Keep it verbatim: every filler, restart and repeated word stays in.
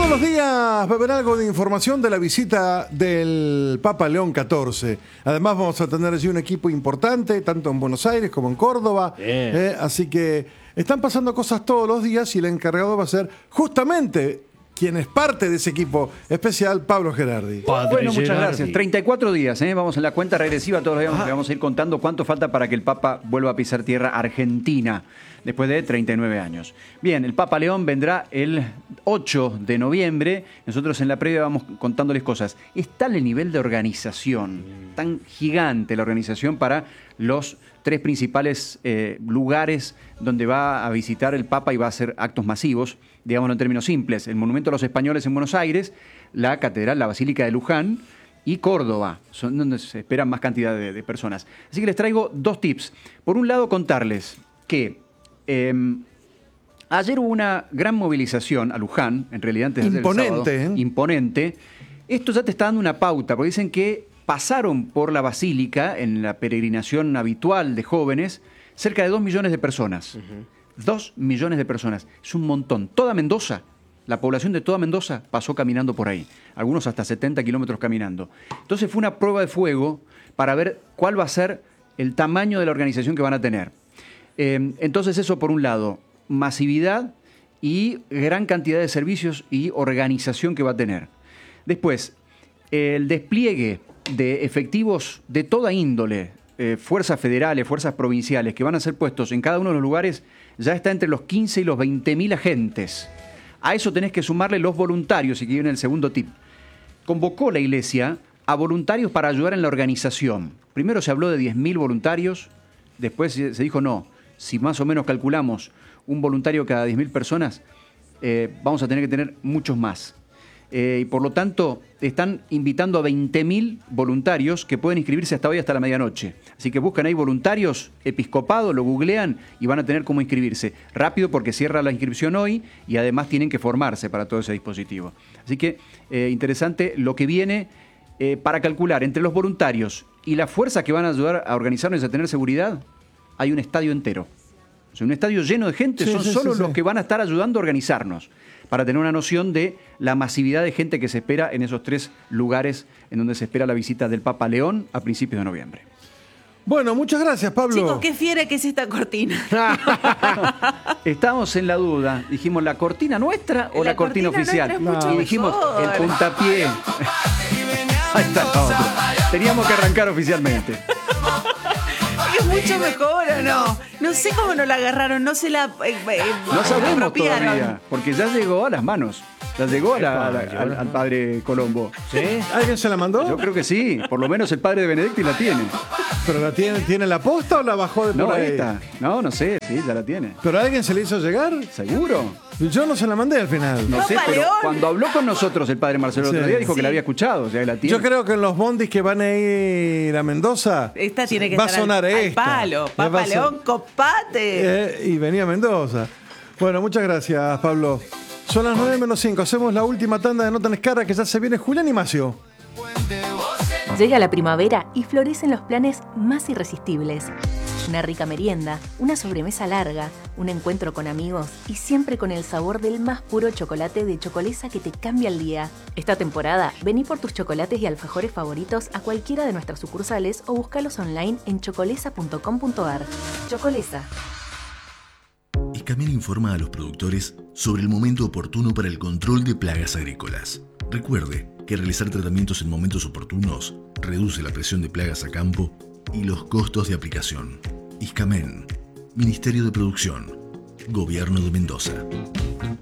Todos los días va a haber algo de información de la visita del Papa León catorce. Además vamos a tener allí un equipo importante, tanto en Buenos Aires como en Córdoba. Eh, así que están pasando cosas todos los días y el encargado va a ser justamente quien es parte de ese equipo especial, Pablo Gerardi. Padre bueno, muchas Gerardi. gracias. treinta y cuatro días, ¿eh? Vamos en la cuenta regresiva todos los días. Le vamos a ir contando cuánto falta para que el Papa vuelva a pisar tierra argentina después de treinta y nueve años. Bien, el Papa León vendrá el ocho de noviembre. Nosotros en la previa vamos contándoles cosas. Es tal el nivel de organización, tan gigante la organización para los tres principales eh, lugares donde va a visitar el Papa y va a hacer actos masivos, digámoslo en términos simples: el Monumento a los Españoles en Buenos Aires, la Catedral, la Basílica de Luján y Córdoba, son donde se esperan más cantidad de, de personas. Así que les traigo dos tips. Por un lado, contarles que eh, ayer hubo una gran movilización a Luján, en realidad antes del sábado. Imponente, ¿eh? Imponente. Esto ya te está dando una pauta, porque dicen que pasaron por la Basílica en la peregrinación habitual de jóvenes cerca de dos millones de personas. Uh-huh. Dos millones de personas. Es un montón. Toda Mendoza, la población de toda Mendoza pasó caminando por ahí. Algunos hasta setenta kilómetros caminando. Entonces fue una prueba de fuego para ver cuál va a ser el tamaño de la organización que van a tener. Eh, entonces eso por un lado, masividad y gran cantidad de servicios y organización que va a tener. Después, el despliegue de efectivos de toda índole, eh, fuerzas federales, fuerzas provinciales, que van a ser puestos en cada uno de los lugares, ya está entre los quince y los veinte mil agentes. A eso tenés que sumarle los voluntarios, y que viene el segundo tip. Convocó la Iglesia a voluntarios para ayudar en la organización. Primero se habló de diez mil voluntarios, después se dijo no, si más o menos calculamos un voluntario cada diez mil personas, eh, vamos a tener que tener muchos más. Eh, y por lo tanto, están invitando a veinte mil voluntarios que pueden inscribirse hasta hoy, hasta la medianoche. Así que buscan ahí voluntarios, episcopado, lo googlean y van a tener cómo inscribirse. Rápido, porque cierra la inscripción hoy y además tienen que formarse para todo ese dispositivo. Así que eh, interesante lo que viene eh, para calcular entre los voluntarios y las fuerzas que van a ayudar a organizarnos y a tener seguridad. Hay un estadio entero. O sea, un estadio lleno de gente, sí, son sí, solo sí, los sí. que van a estar ayudando a organizarnos, para tener una noción de la masividad de gente que se espera en esos tres lugares en donde se espera la visita del Papa León a principios de noviembre. Bueno, muchas gracias, Pablo. Chicos, qué fiera que es esta cortina. Estábamos en la duda. Dijimos, ¿la cortina nuestra o la, la cortina, cortina oficial? No. Y dijimos, el puntapié. Ahí está la otra. Teníamos que arrancar oficialmente. Es mucho mejor, ¿o no? No sé cómo no la agarraron, no se la eh, eh, No sabemos todavía, porque ya llegó a las manos. Ya llegó a la, a la, al, al padre Colombo. ¿Sí? ¿Alguien se la mandó? Yo creo que sí, por lo menos el padre de Benedicti la tiene. ¿Pero la tiene, tiene la posta o la bajó de por no, ahí? Esta. No, no sé, sí, ya la tiene. ¿Pero alguien se le hizo llegar? ¿Seguro? Yo no se la mandé al final. No sé, pero León. cuando habló con nosotros el padre Marcelo el sí. otro día, dijo sí. que la había escuchado, o sea, la tiene. Yo creo que en los bondis que van a ir a Mendoza esta tiene que va a estar sonar al, esta. al palo. Papa León, copate. Eh, y venía a Mendoza. Bueno, muchas gracias, Pablo. Son las nueve menos cinco. Hacemos la última tanda de No Tenés Cara, que ya se viene Julián y Macio. Llega la primavera y florecen los planes más irresistibles. Una rica merienda, una sobremesa larga, un encuentro con amigos y siempre con el sabor del más puro chocolate de Chocolesa que te cambia el día. Esta temporada, vení por tus chocolates y alfajores favoritos a cualquiera de nuestras sucursales o búscalos online en chocolesa punto com punto ar. Chocolesa. Iscamel informa a los productores sobre el momento oportuno para el control de plagas agrícolas. Recuerde que realizar tratamientos en momentos oportunos reduce la presión de plagas a campo y los costos de aplicación. Iscamen, Ministerio de Producción, Gobierno de Mendoza.